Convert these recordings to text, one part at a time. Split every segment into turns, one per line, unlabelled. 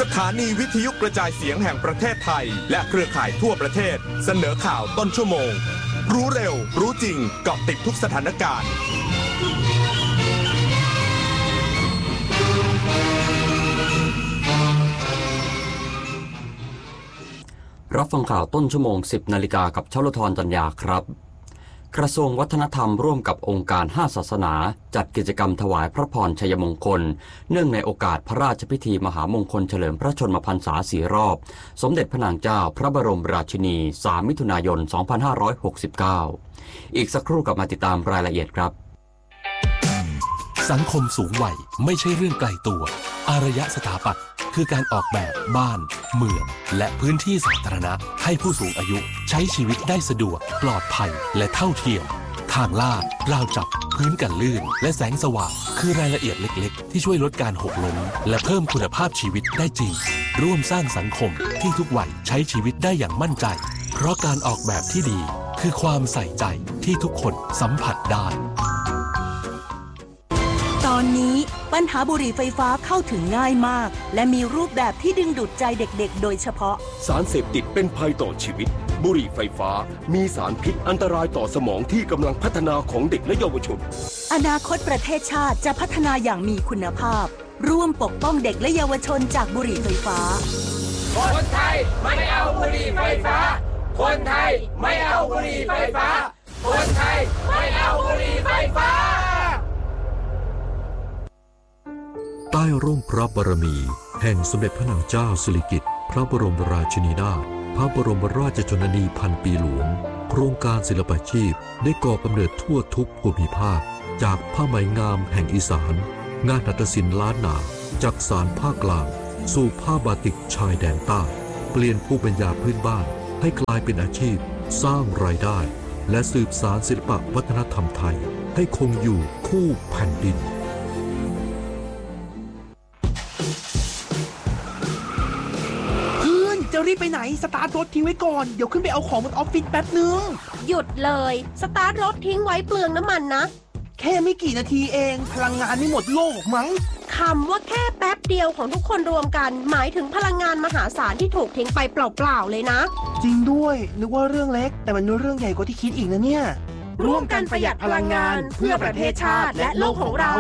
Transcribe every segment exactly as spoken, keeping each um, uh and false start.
ถานีวิทยุกระจายเสียงแห่งประเทศไทยและเครือข่ายทั่วประเทศเสนอข่าวต้นชั่วโมงรู้เร็วรู้จริงเกาะติดทุกสถานการณ์
รับฟังข่าวต้นชั่วโมง สิบนาฬิกากับชลธรจัญญาครับกระทรวงวัฒนธรรมร่วมกับองค์การห้าศาสนาจัดกิจกรรมถวายพระพรชัยมงคลเนื่องในโอกาสพระราชพิธีมหามงคลเฉลิมพระชนมพรรษาสี่รอบสมเด็จพระนางเจ้าพระบรมราชินีสามมิถุนายนสองพันห้าร้อยหกสิบเก้าอีกสักครู่กลับมาติดตามรายละเอียดครับ
สังคมสูงวัยไม่ใช่เรื่องไกลตัวอารยสถาปัตย์คือการออกแบบบ้านเมืองและพื้นที่สาธารณะให้ผู้สูงอายุใช้ชีวิตได้สะดวกปลอดภัยและเท่าเทียมทางลาดราวจับพื้นกันลื่นและแสงสว่างคือรายละเอียดเล็กๆที่ช่วยลดการหกล้มและเพิ่มคุณภาพชีวิตได้จริงร่วมสร้างสังคมที่ทุกวัยใช้ชีวิตได้อย่างมั่นใจเพราะการออกแบบที่ดีคือความใส่ใจที่ทุกคนสัมผัสได้
ตอนนี้ปัญหาบุหรี่ไฟฟ้าเข้าถึงง่ายมากและมีรูปแบบที่ดึงดูดใจเด็กๆโดยเฉพาะ
สารเสพติดเป็นภัยต่อชีวิตบุหรี่ไฟฟ้ามีสารพิษอันตรายต่อสมองที่กำลังพัฒนาของเด็กและเยาวชน
อนาคตประเทศชาติจะพัฒนาอย่างมีคุณภาพร่วมปกป้องเด็กและเยาวชนจากบุหรี่ไฟฟ้า
คนไทยไม่เอาบุหรี่ไฟฟ้าคนไทยไม่เอาบุหรี่ไฟฟ้าคนไทยไม่เอาบุหรี่ไฟฟ้า
ใต้ร่มพระบารมีแห่งสมเด็จพระนางเจ้าสิริกิติ์พระบรมราชินีนาถพระบรมราชชนนีพันปีหลวงโครงการศิลปาชีพได้ก่อกำเนิดทั่วทุกภูมิภาคจากผ้าไหมงามแห่งอีสานงานหัตถศิลป์ล้านนาจากสารภาคกลางสู่ผ้าบาติกชายแดนใต้เปลี่ยนภูมิปัญญาพื้นบ้านให้กลายเป็นอาชีพสร้างรายได้และสืบสานศิลปวัฒนธรรมไทยให้คงอยู่คู่แผ่นดิน
จะรีบไปไหนสตาร์ทรถทิ้งไว้ก่อนเดี๋ยวขึ้นไปเอาของบนออฟฟิศแป๊บนึง
หยุดเลยสตาร์ทรถทิ้งไว้เปลืองน้ำมันนะ
แค่ไม่กี่นาทีเองพลังงานไม่หมดโลกมั้ง
คำว่าแค่แป๊บเดียวของทุกคนรวมกันหมายถึงพลังงานมหาศาลที่ถูกทิ้งไปเปล่าๆเลยนะ
จริงด้วยนึกว่าเรื่องเล็กแต่มันเรื่องใหญ่กว่าที่คิดอีกนะเนี่ย
ร่วมกันประหยัดพลังงานเพื่อประเทศชาติและโลกของเรา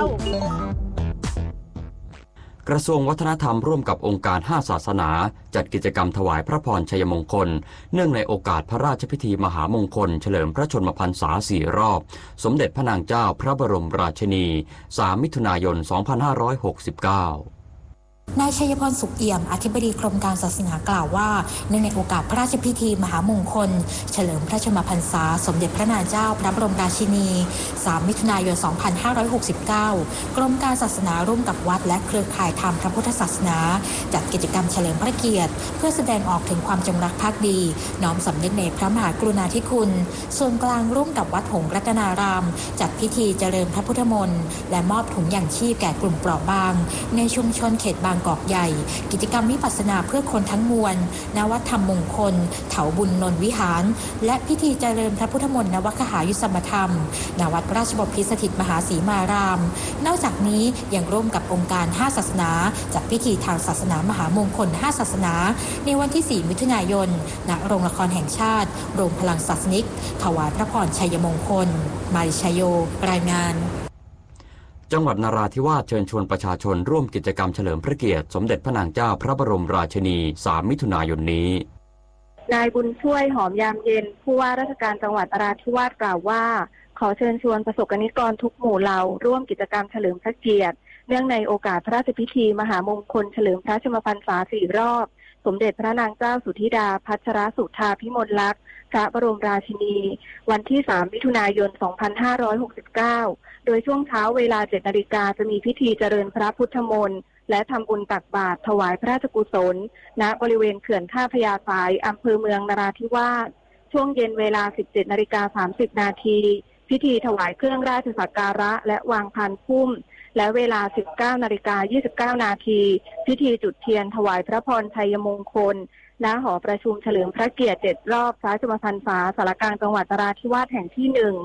กระทรวงวัฒนธรรมร่วมกับองค์การห้าศาสนาจัดกิจกรรมถวายพระพรชัยมงคลเนื่องในโอกาสพระราชพิธีมหามงคลเฉลิมพระชนมพรรษาสี่รอบสมเด็จพระนางเจ้าพระบรมราชินีสามมิถุนายนสองพันห้าร้อยหกสิบเก้าน
ายชัยพรสุขเอี่ยมอธิบดีกรมการศาสนากล่าวว่าเนื่องในโอกาสพระราชพิธีมหามงคลเฉลิมพระชนมพรรษาสมเด็จพระนางเจ้าพระบรมราชินีสามมิถุนายนสองพันห้าร้อยหกสิบเก้ากรมการศาสนาร่วมกับวัดและเครือข่ายธรรมพระพุทธศาสนาจัดกิจกรรมเฉลิมพระเกียรติเพื่อแสดงออกถึงความจงรักภักดีน้อมสำนึกในพระมหากรุณาธิคุณส่วนกลางร่วมกับวัดหงส์รัตนารามจัดพิธีเจริญพระพุทธมนต์และมอบถุงยางชีพแก่กลุ่มเปราะบางในชุมชนเขตบางกอกใหญ่กิจกรรมวิปัสสนาเพื่อคนทั้งมวลณวัดธรรมมงคลเถาบุญนนท์วิหารและพิธีเจริญพระพุทธมนต์ณวัดคหายุสมธรรมณวัดราชบพิตรสถิตมหาสีมารามนอกจากนี้ยังร่วมกับองค์การห้าศาสนาจัดพิธีทางศาสนามหามงคลห้าศาสนาในวันที่สี่มิถุนายนณโรงละครแห่งชาติโรงพลังศาสนิกถวายพระพรชัยมงคลมาริชโยรายงาน
จังหวัดนราธิวาสเชิญชวนประชาชนร่วมกิจกรรมเฉลิมพระเกียรติสมเด็จพระนางเจ้าพระบรมราชินีสามมิถุนายนนี้
นายบุญช่วยหอมยามเย็นผู้ว่าราชการจังหวัดนราธิวาสกล่าวว่าขอเชิญชวนประสบกนิกรทุกหมู่เหล่าร่วมกิจกรรมเฉลิมพระเกียรติเนื่องในโอกาสพระราชพิธีมหามงคลเฉลิมพระชนมพรรษาสี่รอบสมเด็จพระนางเจ้าสุธิดาพัชรสุธาพิมลลักษณ์พระบรมราชินีวันที่สามมิถุนายนสองพันห้าร้อยหกสิบเก้าโดยช่วงเช้าเวลาเจ็ดนาฬิกาจะมีพิธีเจริญพระพุทธมนต์และทำบุญตักบาตรถวายพระราชกุศลณบริเวณเขื่อนท่าพญาสายอำเภอเมืองนราธิวาสช่วงเย็นเวลาสิบเจ็ดนาฬิกาสามสิบนาทีพิธีถวายเครื่องราชสักการะและวางพานพุ่มและเวลา สิบเก้านาฬิกายี่สิบเก้านาทีพิธีจุดเทียนถวายพระพรชัยมงคลณหอประชุมเฉลิมพระเกียรติเจ็ดรอบพระชนมพรรษาสารกลางจังหวัดนราธิวาสแห่งที่หนึ่ง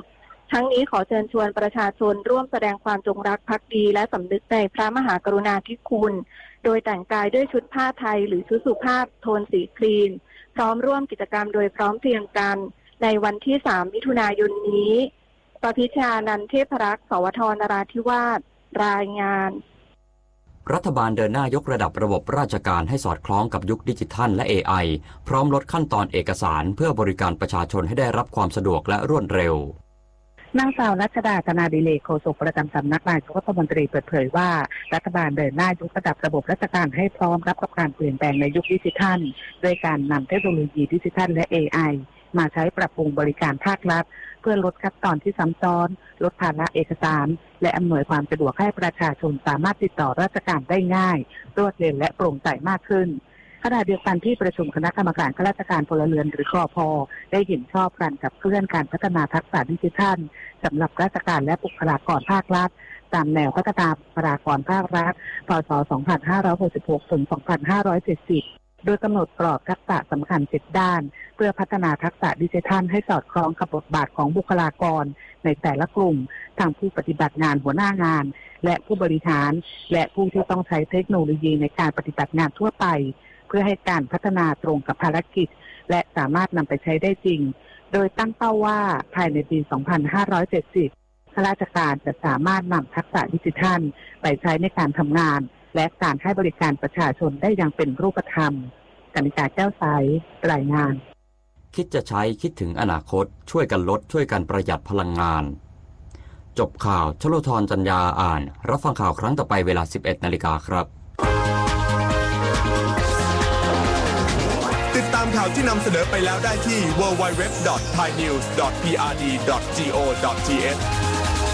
ทั้งนี้ขอเชิญชวนประชาชนร่วมแสดงความจงรักภักดีและสำนึกในพระมหากรุณาธิคุณโดยแต่งกายด้วยชุดผ้าไทยหรือชุดสุภาพโทนสีครีมพร้อมร่วมกิจกรรมโดยพร้อมเพรียงกันในวันที่สามมิถุนายนนี้ประพิชานันท์เทพรักษ์สวทนราธิวาสรายงาน
รัฐบาลเดินหน้ายกระดับระบบราชการให้สอดคล้องกับยุคดิจิทัลและ เอ ไอ พร้อมลดขั้นตอนเอกสารเพื่อบริการประชาชนให้ได้รับความสะดวกและรวดเร็วนางสาวรัชดา ธนาดิเลก โฆษกประจำสำนักนายกรัฐมนตรีเปิดเผยว่ารัฐบาลเดินหน้ายกระดับระบบราชการให้พร้อมรับกับการเปลี่ยนแปลงในยุคดิจิทัลด้วยการนำเทคโนโลยีดิจิทัลและ เอ ไอ มาใช้ปรับปรุงบริการภาครัฐเพื่อลดขั้นตอนที่ซ้ำซ้อนลดภาระเอกสารและอำนวยความสะดวกให้ประชาชนสามารถติดต่อราชการได้ง่ายรวดเร็วและโปร่งใสมากขึ้นขณะเดียวกันที่ประชุมคณะกรรมการข้าราชการพลเรือนหรือกพ.ได้เห็นชอบการขับเคลื่อนการพัฒนาทักษะดิจิทัลสำหรับราชการและบุคลากรภาครัฐตามแนวพัฒนาบุคลากรภาครัฐพ.ศ. สองพันห้าร้อยหกสิบหก ถึง สองพันห้าร้อยเจ็ดสิบโดยกำหนดกรอบทักษะสำคัญเจ็ดด้านเพื่อพัฒนาทักษะดิจิทัลให้สอดคล้องกับบทบาทของบุคลากรในแต่ละกลุ่มทั้งผู้ปฏิบัติงานหัวหน้างานและผู้บริหารและผู้ที่ต้องใช้เทคโนโลยีในการปฏิบัติงานทั่วไปเพื่อให้การพัฒนาตรงกับภารกิจและสามารถนำไปใช้ได้จริงโดยตั้งเป้าว่าภายในปี สองพันห้าร้อยเจ็ดสิบ ข้าราชการจะสามารถนำทักษะดิจิทัลไปใช้ในการทำงานและการให้บริการประชาชนได้อย่างเป็นรูปธรรมกนิกาแก้วใสรายงานคิดจะใช้คิดถึงอนาคตช่วยกันลดช่วยกันประหยัดพลังงานจบข่าวชโลธรจัญญาอ่านรับฟังข่าวครั้งต่อไปเวลา สิบเอ็ดนาฬิกาครับ
ติดตามข่าวที่นำเสนอไปแล้วได้ที่ ดับเบิลยู ดับเบิลยู ดับเบิลยู ดอท ไทยนิวส์ ดอท พี อาร์ ดี ดอท จี โอ ดอท ที เอช